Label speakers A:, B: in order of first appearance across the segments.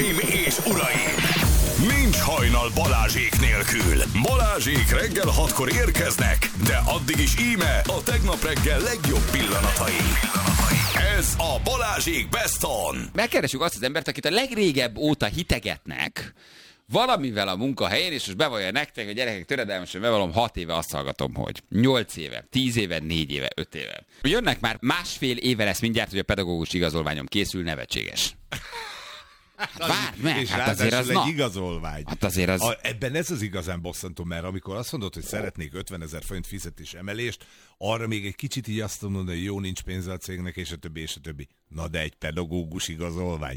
A: És uraim, nincs hajnal Balázsék nélkül. Balázsék reggel 6-kor érkeznek, de addig is íme a tegnap reggel legjobb pillanatai. Ez a Balázsék Best On.
B: Megkeresjük azt az embert, akit a legrégebb óta hitegetnek valamivel a munkahelyén, és most bevallja nektek, hogy gyerekek, töredelmesen bevallom, 6 éve azt hallgatom, hogy 8 éve, 10 éve, 4 éve, 5 éve. Jönnek már másfél éve lesz mindjárt, hogy a pedagógus igazolványom készül, nevetséges. Várj meg,
C: és
B: hát azért az
C: egy igazolvány.
B: Hát azért az...
C: Ebben ez az igazán bosszantó, mert amikor azt mondod, hogy szeretnék 50 000 forint fizetés emelést, arra még egy kicsit így azt mondod, hogy jó, nincs pénze a cégnek, és a többi, és a többi. Na de egy pedagógus igazolvány.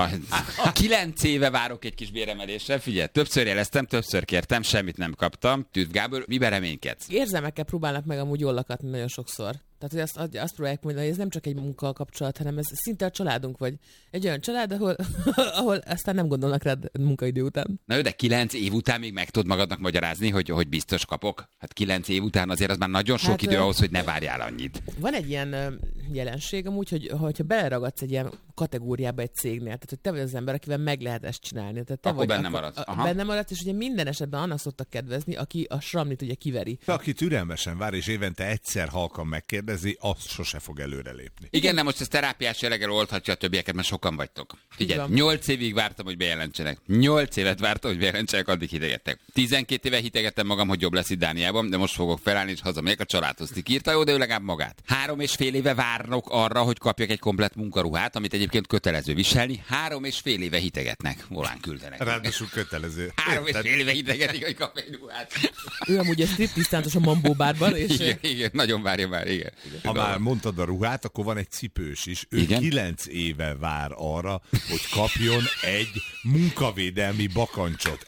B: 9 éve várok egy kis béremelésre, figyelj, többször jeleztem, többször kértem, semmit nem kaptam. Tűz Gábor, miben reménykedsz?
D: Érzelmekkel próbálnak meg amúgy jól lakatni nagyon sokszor. Tehát, hogy azt próbálják mondani, hogy ez nem csak egy munkakapcsolat, hanem ez szinte a családunk, vagy egy olyan család, ahol aztán nem gondolnak rád munkaidő után.
B: Na jó, de 9 év után még meg tudod magadnak magyarázni, hogy biztos kapok? Hát 9 év után azért az már nagyon sok idő ahhoz, hogy ne várjál annyit.
D: Van egy ilyen jelenség amúgy, hogyha beleragadsz egy ilyen kategóriába egy cégnél, tehát hogy te vagy az ember, akivel meg lehet ezt csinálni. Tehát te
B: akkor
D: vagy,
B: benne maradsz.
D: Benne maradsz, és ugye minden esetben annak szoktak kedvezni, aki a sramlit ugye kiveri.
C: Aki türelmesen vár, és évente egyszer halkan megkérdezi, az sose fog előrelépni.
B: Igen, de most ez terápiás jelleggel oldhatja a többieket, mert sokan vagytok. Figyelj, 8 évig vártam, hogy bejelentsenek. 8 évet vártam, hogy bejelentsenek, addig hitegettek. 12 éve hitegettem magam, hogy jobb lesz itt Dániában, de most fogok felállni és hazamegyek a családhoz. Ti írta, jó, de ő legalább magát. 3,5 éve várnak arra, hogy kapjak egy komplett munkaruhát, amit egyébként kötelező viselni. 3,5 éve hitegetnek. Volán küldenek.
C: Ráadásul kötelező.
B: 3,5 éve hitegetik, hogy kap egy ruhát.
D: Ő amúgy egy striptisztántos a Mambó bárban, és...
B: Igen, nagyon várja már, igen.
C: Ha már mondtad a ruhát, akkor van egy cipős is. Ő 9 éve vár arra, hogy kapjon egy munkavédelmi bakancsot.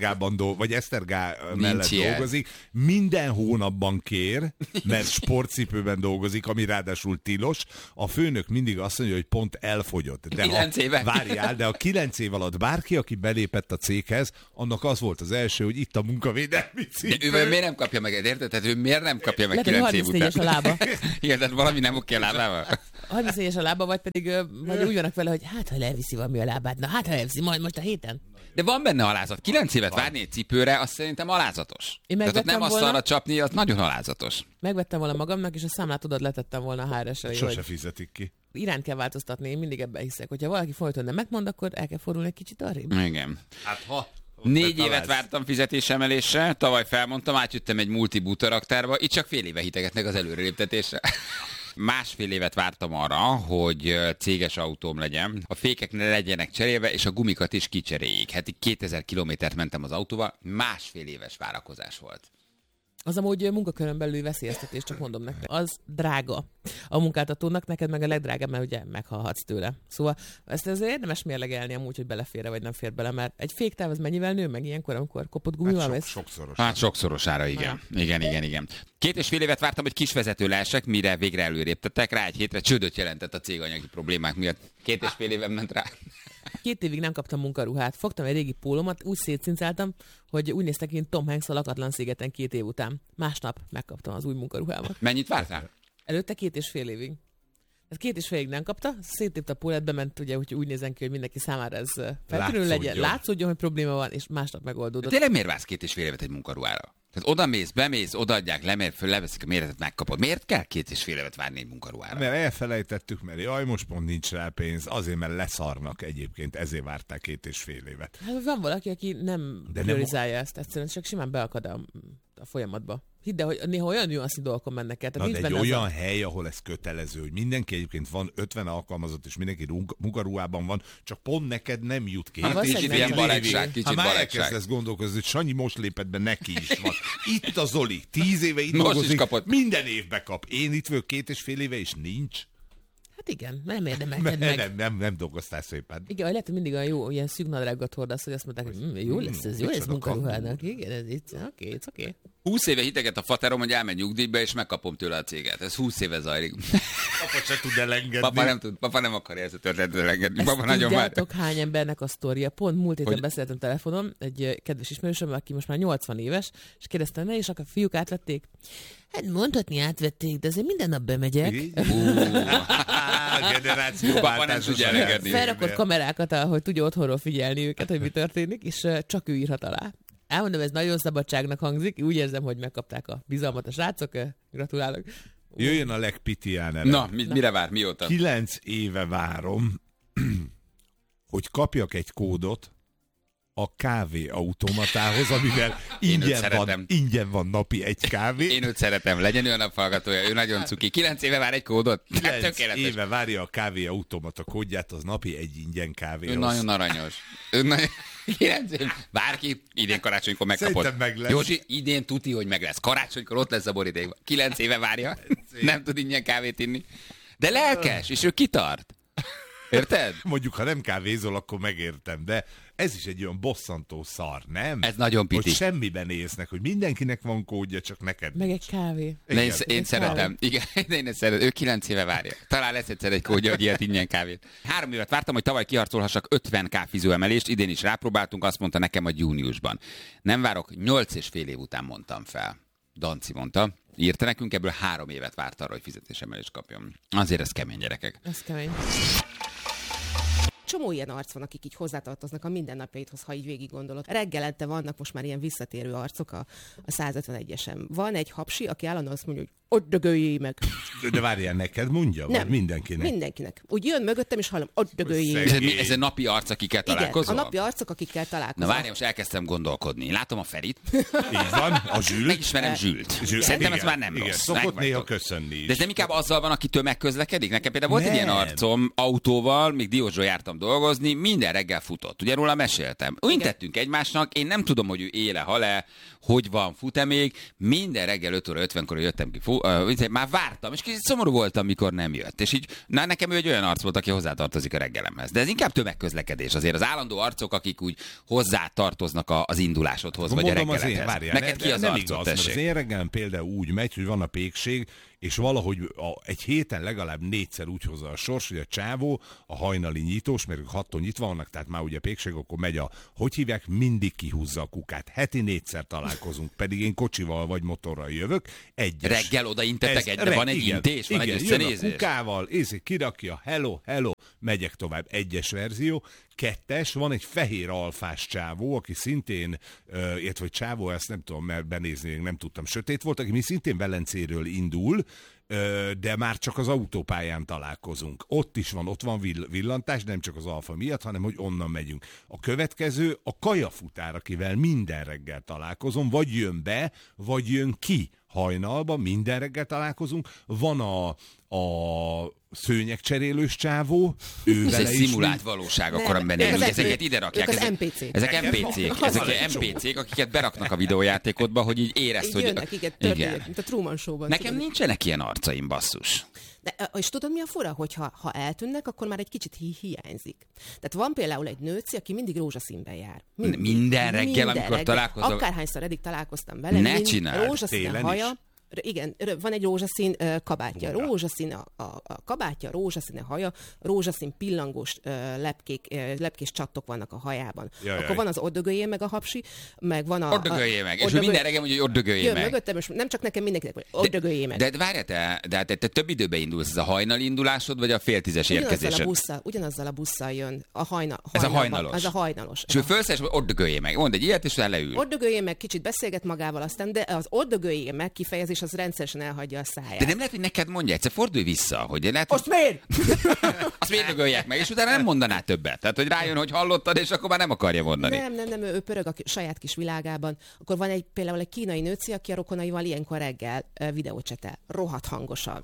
C: Esztergá mellett dolgozik. Minden hónapban kér, mert sportcipőben dolgozik, ami ráadásul tilos. A főnök mindig azt mondja, hogy pont elfogyott. De
B: 9 éve.
C: Várjál, de a 9 év alatt bárki, aki belépett a céghez, annak az volt az első, hogy itt a munkavédelmi cipő.
B: De ő miért nem kapja meg, érted? Tehát ő miért nem kapja meg 9 év után?
D: a lába.
B: Igen, tehát valami nem oké a lábával.
D: 34-es a lába, vagy pedig vagy úgy vannak vele, hogy hát, ha leviszi valami a lábát, na hát, ha leviszi, majd most a héten.
B: De van benne alázat. 9 évet várni egy cipőre, azt szerintem alázatos. Tehát ott nem azt arra csapni, az nagyon alázatos.
D: Megvettem volna magamnak, és a számlát odad letettem volna a HR-esre.
C: Sose fizetik ki.
D: Irányt kell változtatni, én mindig ebben hiszek. Hogyha valaki folyton nem megmond, akkor el kell fordulni egy kicsit arrébb.
B: Igen.
C: Hát ha...
B: 4 évet vártam fizetésemelésre, tavaly felmondtam, átjöttem egy multibútaraktárba, itt csak fél éve hitegetnek az előreléptetésre. 1,5 évet vártam arra, hogy céges autóm legyen, a fékek ne legyenek cserélve, és a gumikat is kicseréljék. Hát így 2000 kilométert mentem az autóval, 1,5 éves várakozás volt.
D: Az amúgy munkakörön belüli veszélyeztetés, csak mondom nektek. Az drága a munkáltatónak, neked meg a legdrágább, mert ugye meghalhatsz tőle. Szóval ezt azért érdemes mérlegelni amúgy, hogy belefér vagy nem fér bele, mert egy féktáv az mennyivel nő meg ilyenkor, amikor kopott gumival
C: hát
D: sokszorosára.
B: Hát sokszorosára, igen. Igen. 2,5 évet vártam, hogy kisvezető lehessek, mire végre előréptettek. Rá egy hétre csődöt jelentett a cég anyagi problémák miatt. 2,5 éven ment rá.
D: 2 évig nem kaptam munkaruhát. Fogtam egy régi pólómat, úgy szétszincáltam, hogy úgy néztek, mint Tom Hanks a Lakatlan szigeten 2 év után. Másnap megkaptam az új munkaruhámat.
B: Mennyit vártál?
D: Előtte 2,5 évig. Tehát 2,5 évig nem kapta, széttépte a pólát, bement, ugye, hogy úgy nézen ki, hogy mindenki számára ez feltűnő legyen. Látszódjon, hogy probléma van, és másnap megoldódott.
B: Tényleg miért vársz 2,5 évet egy munkaruhára? Tehát odamész, bemész, odaadják, lemér, föl, leveszik a méretet, megkapod. Miért kell 2,5 évet várni egy munkaruhára?
C: Mert elfelejtettük, mert jaj, most pont nincs rá pénz, azért, mert leszarnak egyébként, ezért várták 2,5 évet.
D: Hát van valaki, aki nem priorizálja ezt, egyszerűen csak simán beakad a folyamatba. Hidd el, hogy néha olyan nüansznyi dolgokon mennek el.
C: Na, de egy olyan hely, ahol ez kötelező, hogy mindenki egyébként van 50 alkalmazott, és mindenki munkaruhában van, csak pont neked nem jut ki.
B: Hát kicsit ilyen balagság, kicsit
C: balagság. Ha
B: elkezdesz
C: gondolkozni, hogy Sanyi most lépett be, neki is van. Itt a Zoli, 10 éve itt
B: most
C: dolgozik, minden évbe kap. Én itt vagyok 2,5 éve, és nincs.
D: Hát igen, nem érdemelted meg.
C: Nem dolgoztál szépen.
D: Igen, lehet, hogy mindig olyan jó, ilyen szűk nadrágot hordasz, hogy azt mondták, hogy jó lesz ez munkaruhának. Igen, ez itt, oké.
B: 20 éve hiteget a faterom, hogy elmegy nyugdíjba, és megkapom tőle a céget. Ez 20 éve zajlik.
C: Papa se tud elengedni.
B: Papa nem tud, papa nem akarja ezt a történetet elengedni. Papa nagyon már...
D: Tudjátok, hány embernek a sztoria? Pont múlt héten beszéltem telefonon egy kedves ismerősöm, aki most már 80 éves, és kérdeztem, ne is, a fiúk átvették? Hát mondhatni átvették, de azért minden nap bemegyek.
C: Generációváltás.
D: Felrakott kamerákat, hogy tudja otthonról figyelni őket, hogy mi történik, és csak ő írhat alá. Elmondom, ez nagyon szabadságnak hangzik, úgy érzem, hogy megkapták a bizalmat a srácok, gratulálok.
C: Jöjjön a legpitián.
B: Na, mire vár, mióta?
C: 9 éve várom, hogy kapjak egy kódot a kávéautomatához, amivel ingyen van napi egy kávé.
B: Én őt szeretem, legyen ő a naphallgatója, ő nagyon cuki. 9 éve vár egy kódot?
C: 9 éve várja a kávéautomata kódját, az napi egy ingyen kávéhoz.
B: Ő nagyon aranyos. 9 év. Bárki idén karácsonykor megkapod. Józsi, idén tuti, hogy meg lesz. Karácsonykor ott lesz a borítékban. 9 éve várja, nem tud ingyen kávét inni. De lelkes, és ő kitart. Érted?
C: Mondjuk, ha nem kávézol, akkor megértem, de ez is egy olyan bosszantó szar, nem?
B: Ez nagyon piti.
C: Hogy semmiben érznek, hogy mindenkinek van kódja, csak neked.
D: Meg egy kávé.
B: Én szeretem. Igen, én ezt szeretem. Ő 9 éve várja. Talán lesz egyszer egy kódja, hogy ilyet ingyen kávét. 3 évet vártam, hogy tavaly kiharcolhassak 50 fizó emelést, idén is rápróbáltunk, azt mondta nekem, hogy júniusban. Nem várok, 8,5 év után mondtam fel. Danci mondta. Írta nekünk, ebből 3 évet várt arra, hogy fizetésemelést kapjon. Azért ez kemény, gyerekek.
D: Ez kemény.
E: Csomó ilyen arc van, akik így hozzátartoznak a mindennapjaidhoz, ha így végig gondolod. Reggelente vannak most már ilyen visszatérő arcok a 151-esen. Van egy hapsi, aki állandóan azt mondja, hogy ott dögöljél meg.
C: De várjál, neked mondja?
E: Nem.
C: Vagy mindenkinek?
E: Mindenkinek. Úgy jön mögöttem, és hallom, ott dögöljél meg.
B: Ez egy napi arc, akikkel találkozol?
E: Igen, a napi arcok, akikkel találkozol.
B: Na várjál, most elkezdtem gondolkodni. Látom a Ferit.
C: Így van, a Zsült.
B: Megismerem Zsült. Szerintem ez már nem
C: igen,
B: rossz.
C: szokott néha köszönni is.
B: De ez nem inkább azzal van, aki tömegközlekedik? Nekem például volt egy ilyen arcom, autóval, még Diósról jártam dolgozni, minden reggel futott. Ugye róla meséltem. Úgy tettünk egymásnak, én nem tudom, hogy ő éle, hal-e, hogy van, fut-e még. Minden reggel 5 óra 50-kor jöttem ki. Már vártam, és kicsit szomorú voltam, mikor nem jött. És így, nekem ő egy olyan arc volt, aki hozzátartozik a reggelemhez. De ez inkább tömegközlekedés azért. Az állandó arcok, akik úgy hozzátartoznak az indulásodhoz, vagy a reggelethez. Neked ki az arcod, tessék?
C: Az én reggelem például úgy megy, hogy van a pékség, és valahogy egy héten legalább 4-szer úgy hozza a sors, hogy a csávó, a hajnali nyitós, mert ők 6-tól nyitva vannak, tehát már ugye pékség, akkor megy hogy hívják, mindig kihúzza a kukát. Heti 4-szer találkozunk, pedig én kocsival vagy motorral jövök. Egyes.
B: Reggel odaintetek egyre, van egy intés, van egy összenézés.
C: Jön a kukával, kirakja, hello, megyek tovább. 1-es verzió. 2-es, van egy fehér alfás csávó, aki szintén, illetve hogy csávó, ezt nem tudom, mert benézni nem tudtam, sötét volt, aki mi szintén Velencéről indul, de már csak az autópályán találkozunk. Ott van villantás, nem csak az alfa miatt, hanem hogy onnan megyünk. A következő a kajafutár, akivel minden reggel találkozom, vagy jön be, vagy jön ki hajnalban, minden reggel találkozunk. Van a szőnyegcserélős csávó,
B: ez egy szimulált valóság, akkor amiben élünk. Ezeket ide rakják.
E: Ezek NPC-k.
B: Ezek NPC-k, akiket beraknak a videójátékodba, hogy így érezd, hogy...
E: Jönnek, igen, mint a Truman Show-ban.
B: Nekem nincsenek ilyen arcaim, basszus.
E: De, és tudod, mi a fura? Hogy ha eltűnnek, akkor már egy kicsit hiányzik. Tehát van például egy nőci, aki mindig rózsaszínben jár.
B: Minden reggel, amikor találkozom.
E: Akárhányszor eddig találkoztam vele.
B: Ne csináld.
E: Rózsaszín a haja. Igen, van egy rózsaszín kabátja. Rózsaszín a kabátja, rózsaszín a haja, rózsaszín pillangós lepkés csattok vannak a hajában. Akkor van az ott dögöljél meg a hapsi, meg van a...
B: Ott dögöljél meg. És minden reggel mondja, hogy ott dögöljél meg.
E: Mögöttem, és nem csak nekem, mindenkinek, hogy ott dögöljél meg.
B: De várjál te több időbe indulsz, ez a hajnali indulásod, vagy a fél 10-es érkezésed?
E: Ugyanazzal a busszal jön.
B: Ez a hajnalos.
E: Ez a hajnalos.
B: És ő fölszes, hogy ott dögöljél meg. Mondd egy ilyet, és utána leül.
E: Ott dögöljél meg, kicsit beszélget magával, aztán de az ott dögöljél meg kifejezés az rendszeresen elhagyja a száját.
B: De nem lehet, hogy neked mondja, egyszer fordulj vissza, hogy lehet...
E: Azt miért?
B: Azt miért dögöljek meg, és utána nem mondaná többet. Tehát, hogy rájön, hogy hallottad, és akkor már nem akarja mondani.
E: Nem, ő pörög a saját kis világában. Akkor van például egy kínai nőci, aki a rokonaival ilyenkor reggel videócsetel. Rohadt hangosan.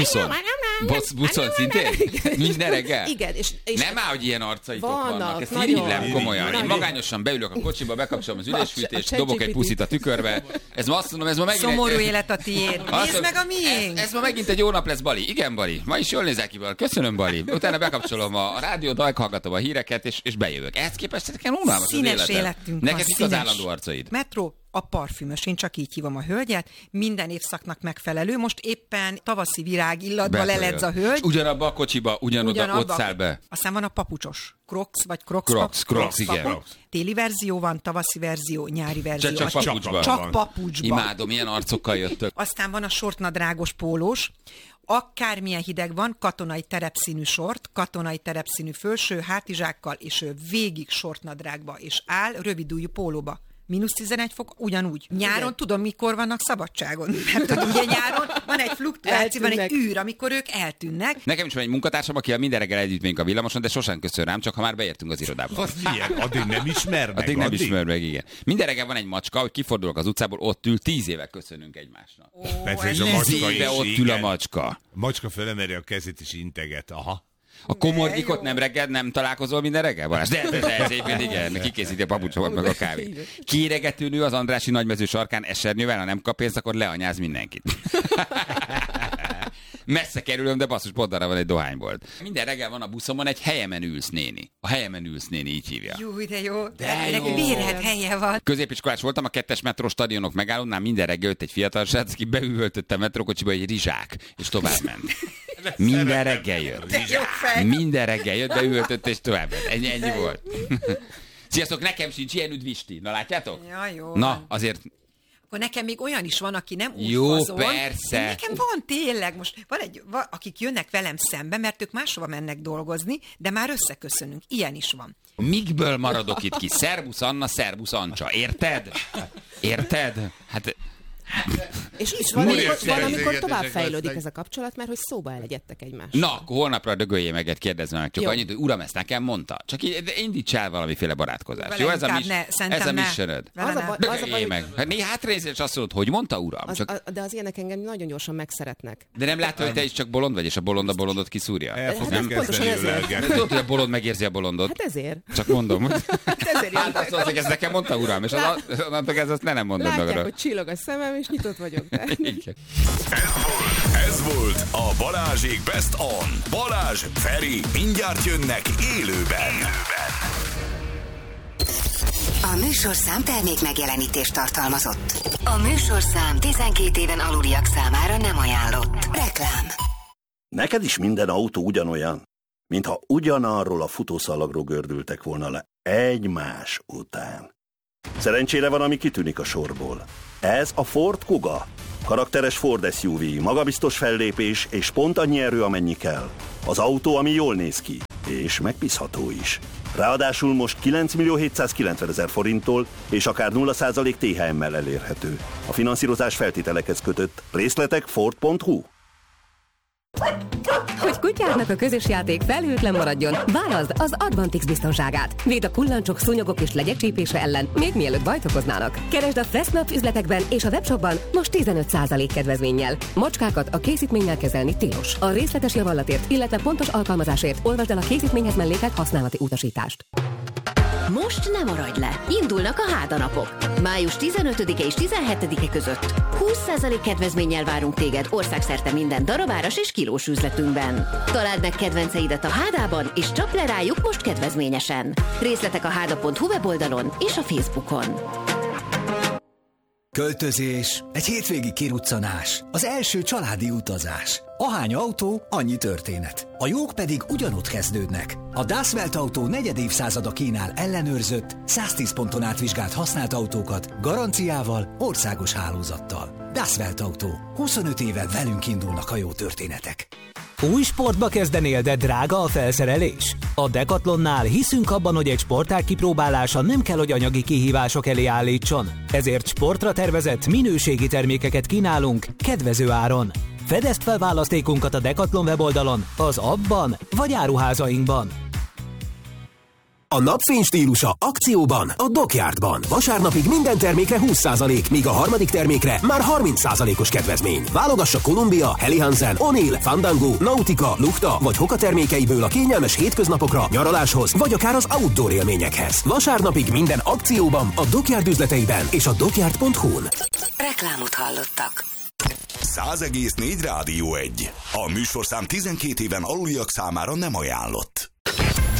B: Buszon szintén? Minden reggel?
E: Igen. És
B: nem áll, hogy ilyen arcaitok vannak. Ezt irigylem komolyan. Én magányosan beülök a kocsiba, bekapcsolom az ülésfűtést, dobok egy puszit a tükörbe. Ez ma azt mondom, ez ma megint...
F: Szomorú élet a tiéd. Nézd meg a miénk.
B: Ez ma megint egy jó nap lesz, Bali. Igen, Bali. Ma is jól nézel ki, Bali. Köszönöm, Bali. Utána bekapcsolom a rádiót, hallgatom a híreket, és bejövök. Ehhez képest nekem unalmas az életem.
F: Színes életünk.
B: Neked itt az állandó arcaid.
F: Metró. a parfümös, én csak így hívom a hölgyet, minden évszaknak megfelelő, most éppen tavaszi virág illatba leledz a hölgy.
B: Ugyanabba a kocsiba, ugyanoda ott száll be.
F: Aztán van a papucsos. Crocs, vagy
B: Crocs, igen.
F: Téli verzió van, tavaszi verzió, nyári verzió.
B: Csak
F: papucsban.
B: Imádom, ilyen arcokkal jöttök.
F: Aztán van a sortnadrágos pólós, akármilyen hideg van, katonai terepszínű sort, katonai terepszínű fölső, hátizsákkal, és ő végig sortnadrágba, és áll rövidújú pólóba. -11 fok, ugyanúgy. Nyáron tudom, mikor vannak szabadságon. Mert tudom, ugye nyáron van egy fluktuáció, van egy űr, amikor ők eltűnnek.
B: Nekem is van egy munkatársam, aki minden reggel együtt megyünk a villamoson, de sosem köszön rám, csak ha már beértünk az irodába.
C: Addig nem ismer meg.
B: Addig nem ismer meg, igen. Minden reggel van egy macska, hogy kifordulok az utcából, ott ül, 10 éve köszönünk egymásnak.
C: 10
B: éve ott ül a macska.
C: Macska fölemeri a kezét és integet. Aha.
B: A komornyikot nem reggel, nem találkozol minden reggel, Balázs? De ez éppen igen, kikészíti a papucsomat meg a kávét. Kiéregető nő az Andrássy nagymező sarkán esernyővel, ha nem kap pénzt, akkor leanyáz mindenkit. Messze kerülöm, de basszus, pont arra van egy dohánybolt. Minden reggel van a buszomon egy helyemen ülsz néni. A helyemen ülsz néni, így hívja.
F: Jó, de jó. Neki bérelt helye van.
B: Középiskolás voltam, a 2-es metró stadionok megállónál minden reggel jött egy fiatal srác, aki beüvöltötte a metrókocsiba egy rizsák, és továbbment. Minden reggel jött. Minden reggel jött, beüvöltött, és továbbment. Ennyi volt. Sziasztok, nekem sincs ilyen üdvisti. Na látjátok?
F: Ja, jó.
B: Na, azért...
F: Akkor nekem még olyan is van, aki nem úgy
B: jó,
F: fazon.
B: Persze.
F: Nekem van tényleg, most akik jönnek velem szembe, mert ők máshova mennek dolgozni, de már összeköszönünk. Ilyen is van.
B: Mikből maradok itt ki? Szerbusz Anna, szerbusz Ancsa. Érted? Érted? Hát...
E: És is van, amikor tovább fejlődik ez a kapcsolat, mert hogy szóba elegyedtek egymással.
B: Na, akkor holnapra dögöljé meg, kérdezzem meg csak annyit, hogy uram, ezt nekem mondta. Csak indíts el valamiféle barátkozást. Jó, ez a missionöd. Dögöljé meg. Hátranézés és azt mondod, hogy mondta, uram?
E: De az ilyenek engem nagyon gyorsan megszeretnek.
B: De nem látod, hogy te is csak bolond vagy, és a bolondot kiszúrja?
E: Pontosan ezért.
B: Tudod, hogy a bolond megérzi a bolondot?
E: Hát ezért.
B: Csak mondom.
E: Hát ezért
B: azt hogy ezt nekem mondta, uram, és onnantól kezdve azt nem mondod magadra.
E: Látják, hogy csillog a szemem, és nyitott vagyok.
A: Ez volt a Balázsék Best On. Balázs, Feri, mindjárt jönnek élőben.
G: A műsorszám termék megjelenítést tartalmazott. A műsorszám 12 éven aluliak számára nem ajánlott. Reklám.
H: Neked is minden autó ugyanolyan, mintha ugyanarról a futószalagról gördültek volna le egymás után. Szerencsére van, ami kitűnik a sorból. Ez a Ford Kuga. Karakteres Ford SUV, magabiztos fellépés és pont annyi erő, amennyi kell. Az autó, ami jól néz ki, és megbízható is. Ráadásul most 9.790.000 forinttól és akár 0% THM-mel elérhető. A finanszírozás feltételekhez kötött. Részletek Ford.hu.
I: Hogy kutyádnak a közös játék felhőtlen maradjon, válaszd az Advantix biztonságát. Véd a kullancsok, szúnyogok és legyek csípése ellen, még mielőtt bajt okoznának. Keresd a Fressnapf üzletekben és a webshopban most 15% kedvezménnyel. Macskákat a készítménnyel kezelni tilos. A részletes javallatért, illetve pontos alkalmazásért olvasd el a készítményhez mellékelt használati utasítást.
J: Most nem maradj le! Indulnak a Hádanapok. Május 15-e és 17-e között 20% kedvezménnyel várunk téged országszerte minden darabáras és kilós üzletünkben. Találd meg kedvenceidet a Hádában, és csap le rájuk most kedvezményesen. Részletek a háda.hu weboldalon és a Facebookon.
K: Költözés, egy hétvégi kiruccanás, az első családi utazás. Ahány autó, annyi történet. A jók pedig ugyanott kezdődnek. A Das Welt Autó 4. évszázada kínál ellenőrzött, 110 ponton átvizsgált használt autókat, garanciával, országos hálózattal. Das Welt Autó. 25 éve velünk indulnak a jó történetek.
L: Új sportba kezdenél, de drága a felszerelés? A Decathlonnál hiszünk abban, hogy egy sportág kipróbálása nem kell, hogy anyagi kihívások elé állítson. Ezért sportra tervezett minőségi termékeket kínálunk kedvező áron. Fedezd fel választékunkat a Decathlon weboldalon, az appban vagy áruházainkban.
M: A napfény stílusa akcióban a Dockyardban. Vasárnapig minden termékre 20%, míg a harmadik termékre már 30%-os kedvezmény. Válogassa Columbia, Helly Hansen, O'Neill, Fandango, Nautica, Luchta vagy Hoka termékeiből a kényelmes hétköznapokra, nyaraláshoz vagy akár az outdoor élményekhez. Vasárnapig minden akcióban a Dockyard üzleteiben és a dockyard.hu-n.
G: Reklámot hallottak.
A: 100,4 Rádió 1. A műsorszám 12 éven aluliak számára nem ajánlott.